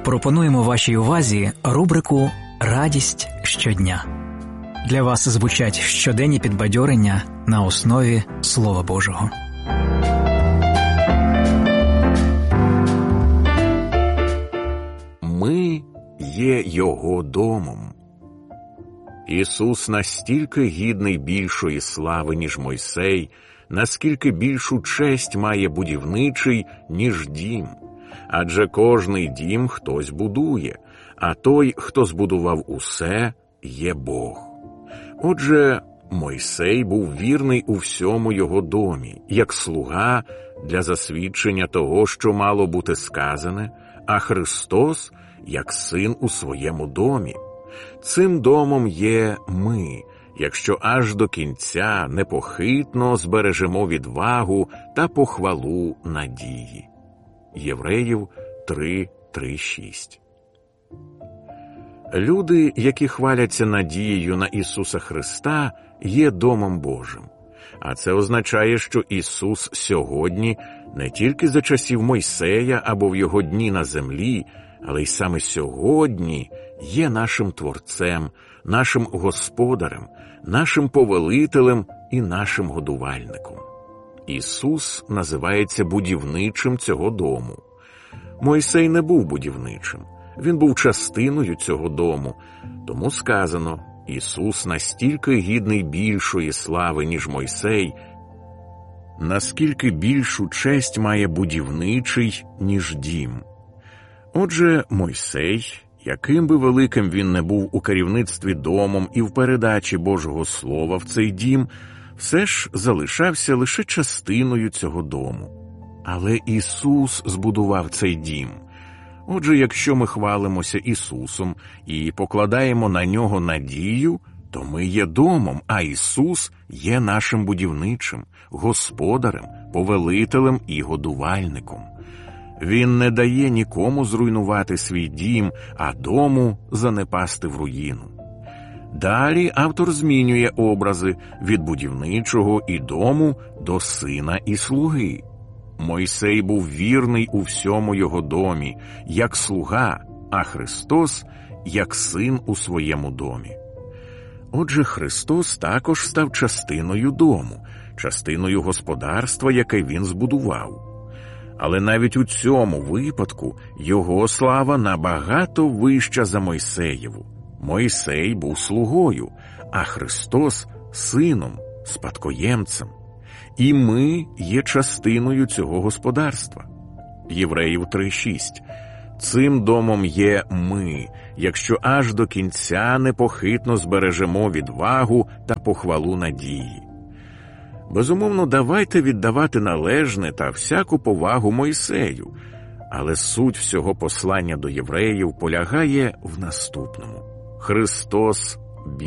Пропонуємо вашій увазі рубрику «Радість щодня». Для вас звучать щоденні підбадьорення на основі Слова Божого. Ми є Його домом. Ісус настільки гідний більшої слави, ніж Мойсей, наскільки більшу честь має будівничий, ніж дім. Адже кожний дім хтось будує, а той, хто збудував усе, є Бог. Отже, Мойсей був вірний у всьому його домі, як слуга для засвідчення того, що мало бути сказане, а Христос – як син у своєму домі. Цим домом є ми, якщо аж до кінця непохитно збережемо відвагу та похвалу надії. Євреїв 3:3-6. Люди, які хваляться надією на Ісуса Христа, є домом Божим. А це означає, що Ісус сьогодні не тільки за часів Мойсея або в його дні на землі, але й саме сьогодні є нашим Творцем, нашим Господарем, нашим Повелителем і нашим Годувальником. Ісус називається будівничим цього дому. Мойсей не був будівничим, він був частиною цього дому. Тому сказано, Ісус настільки гідний більшої слави, ніж Мойсей, наскільки більшу честь має будівничий, ніж дім. Отже, Мойсей, яким би великим він не був у керівництві домом і в передачі Божого Слова в цей дім, все ж залишався лише частиною цього дому. Але Ісус збудував цей дім. Отже, якщо ми хвалимося Ісусом і покладаємо на Нього надію, то ми є домом, а Ісус є нашим будівничим, Господарем, Повелителем і Годувальником. Він не дає нікому зруйнувати свій дім, а дому занепасти в руїну. Далі автор змінює образи від будівничого і дому до сина і слуги. Мойсей був вірний у всьому його домі, як слуга, а Христос – як син у своєму домі. Отже, Христос також став частиною дому, частиною господарства, яке він збудував. Але навіть у цьому випадку його слава набагато вища за Мойсеєву. Мойсей був слугою, а Христос – сином, спадкоємцем. І ми є частиною цього господарства. Євреїв 3:6. Цим домом є ми, якщо аж до кінця непохитно збережемо відвагу та похвалу надії. Безумовно, давайте віддавати належне та всяку повагу Мойсею, але суть всього послання до євреїв полягає в наступному. Христос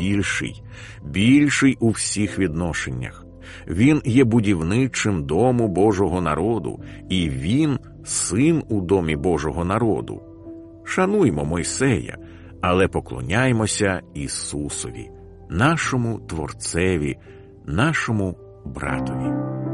більший у всіх відношеннях. Він є будівничим дому Божого народу, і Він – син у домі Божого народу. Шануймо Мойсея, але поклоняймося Ісусові, нашому Творцеві, нашому братові.